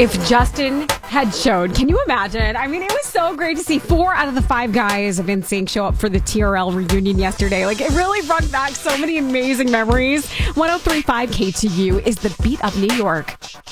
If Justin had showed, can you imagine? I mean, it was so great to see 4 out of the 5 guys of NSYNC show up for the TRL reunion yesterday. Like, it really brought back so many amazing memories. 103.5 KTU is the beat of New York.